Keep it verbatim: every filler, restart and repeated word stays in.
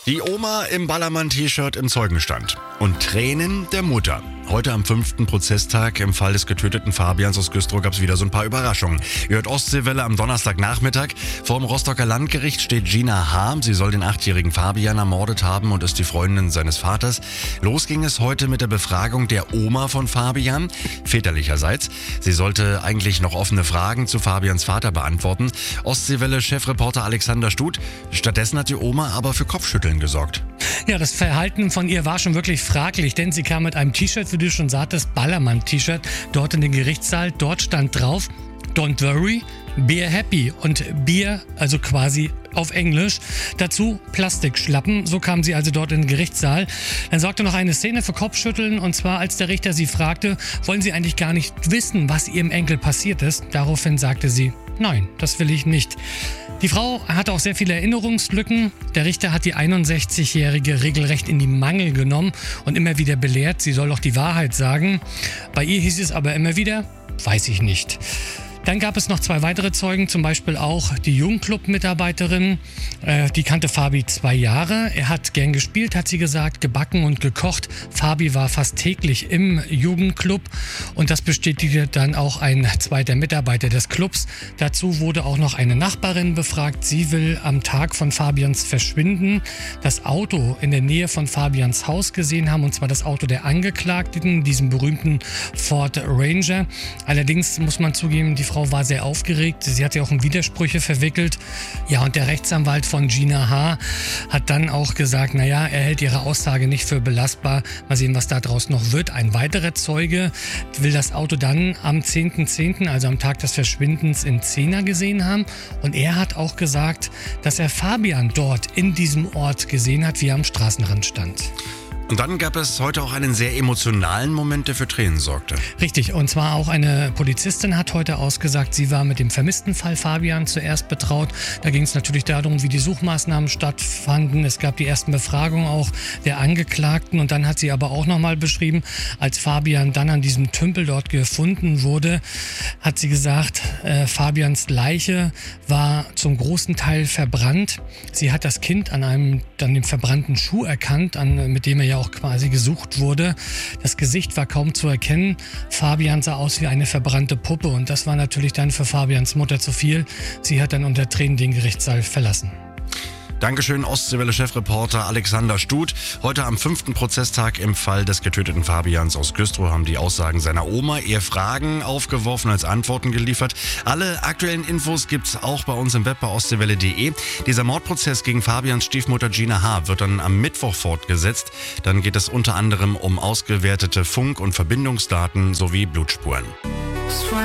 Die Oma im Ballermann-T-Shirt im Zeugenstand und Tränen der Mutter. Heute am fünften Prozesstag im Fall des getöteten Fabians aus Güstrow gab es wieder so ein paar Überraschungen. Ihr hört Ostseewelle am Donnerstagnachmittag. Vor dem Rostocker Landgericht steht Gina H. Sie soll den achtjährigen Fabian ermordet haben und ist die Freundin seines Vaters. Los ging es heute mit der Befragung der Oma von Fabian, väterlicherseits. Sie sollte eigentlich noch offene Fragen zu Fabians Vater beantworten. Ostseewelle-Chefreporter Alexander Stut. Stattdessen hat die Oma aber für Kopfschütteln gesorgt. Ja, das Verhalten von ihr war schon wirklich fraglich, denn sie kam mit einem T-Shirt, wie du schon sagtest, Ballermann-T-Shirt, dort in den Gerichtssaal. Dort stand drauf, Don't worry, be happy. Und Bier, also quasi auf Englisch. Dazu Plastikschlappen. So kam sie also dort in den Gerichtssaal. Dann sorgte noch eine Szene für Kopfschütteln, und zwar als der Richter sie fragte, wollen Sie eigentlich gar nicht wissen, was Ihrem Enkel passiert ist? Daraufhin sagte sie, nein, das will ich nicht. Die Frau hatte auch sehr viele Erinnerungslücken. Der Richter hat die einundsechzigjährige regelrecht in die Mangel genommen und immer wieder belehrt, sie soll doch die Wahrheit sagen. Bei ihr hieß es aber immer wieder, weiß ich nicht. Dann gab es noch zwei weitere Zeugen, zum Beispiel auch die Jugendclub-Mitarbeiterin. Äh, die kannte Fabi zwei Jahre. Er hat gern gespielt, hat sie gesagt, gebacken und gekocht. Fabi war fast täglich im Jugendclub und das bestätigte dann auch ein zweiter Mitarbeiter des Clubs. Dazu wurde auch noch eine Nachbarin befragt. Sie will am Tag von Fabians Verschwinden das Auto in der Nähe von Fabians Haus gesehen haben, und zwar das Auto der Angeklagten, diesem berühmten Ford Ranger. Allerdings muss man zugeben, die Frau war sehr aufgeregt. Sie hat ja auch in Widersprüche verwickelt. Ja, und der Rechtsanwalt von Gina H. hat dann auch gesagt, naja, er hält ihre Aussage nicht für belastbar. Mal sehen, was da draus noch wird. Ein weiterer Zeuge will das Auto dann am zehnten zehnten, also am Tag des Verschwindens, in Zehner gesehen haben. Und er hat auch gesagt, dass er Fabian dort in diesem Ort gesehen hat, wie er am Straßenrand stand. Und dann gab es heute auch einen sehr emotionalen Moment, der für Tränen sorgte. Richtig, und zwar auch eine Polizistin hat heute ausgesagt, sie war mit dem vermissten Fall Fabian zuerst betraut. Da ging es natürlich darum, wie die Suchmaßnahmen stattfanden. Es gab die ersten Befragungen auch der Angeklagten, und dann hat sie aber auch nochmal beschrieben, als Fabian dann an diesem Tümpel dort gefunden wurde, hat sie gesagt, äh, Fabians Leiche war zum großen Teil verbrannt. Sie hat das Kind an einem, an dem verbrannten Schuh erkannt, an, mit dem er ja auch quasi gesucht wurde. Das Gesicht war kaum zu erkennen. Fabian sah aus wie eine verbrannte Puppe, und das war natürlich dann für Fabians Mutter zu viel. Sie hat dann unter Tränen den Gerichtssaal verlassen. Dankeschön, Ostseewelle-Chefreporter Alexander Stut. Heute am fünften Prozesstag im Fall des getöteten Fabians aus Güstrow haben die Aussagen seiner Oma ihr Fragen aufgeworfen, als Antworten geliefert. Alle aktuellen Infos gibt's auch bei uns im Web bei ostseewelle punkt de. Dieser Mordprozess gegen Fabians Stiefmutter Gina H. wird dann am Mittwoch fortgesetzt. Dann geht es unter anderem um ausgewertete Funk- und Verbindungsdaten sowie Blutspuren.